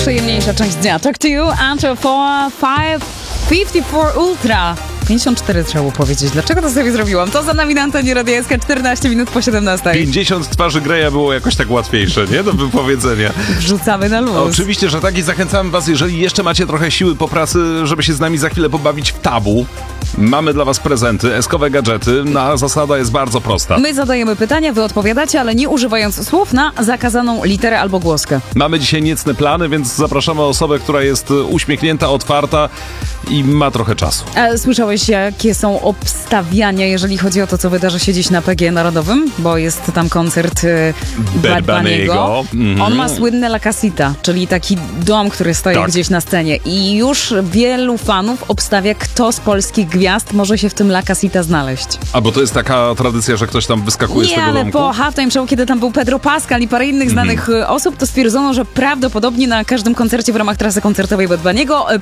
Przyjemniejsza część dnia. Talk to you, Answer 54 Ultra. 54 trzeba było powiedzieć. Dlaczego to sobie zrobiłam? To za nami na antenie Radia SK, 14 minut po 17. 50 twarzy Greya było jakoś tak łatwiejsze, nie? Do wypowiedzenia. Wrzucamy na luz. Oczywiście, że tak i zachęcamy was, jeżeli jeszcze macie trochę siły po pracy, żeby się z nami za chwilę pobawić w tabu. Mamy dla was prezenty, eskowe gadżety. Zasada jest bardzo prosta. My zadajemy pytania, wy odpowiadacie, ale nie używając słów na zakazaną literę albo głoskę. Mamy dzisiaj niecne plany, więc zapraszamy osobę, która jest uśmiechnięta, otwarta i ma trochę czasu. A słyszałeś, jakie są obstawiania, jeżeli chodzi o to, co wydarzy się dziś na PG Narodowym? Bo jest tam koncert Bad Bunny'ego. On ma słynne La Casita, czyli taki dom, który stoi gdzieś na scenie. I już wielu fanów obstawia, kto z polskich gwiazd może się w tym La Casita znaleźć. A bo to jest taka tradycja, że ktoś tam wyskakuje z tego domku? Nie, ale po halftime show, kiedy tam był Pedro Pascal i parę innych znanych osób, to stwierdzono, że prawdopodobnie na każdym koncercie w ramach trasy koncertowej Bad Bunny'ego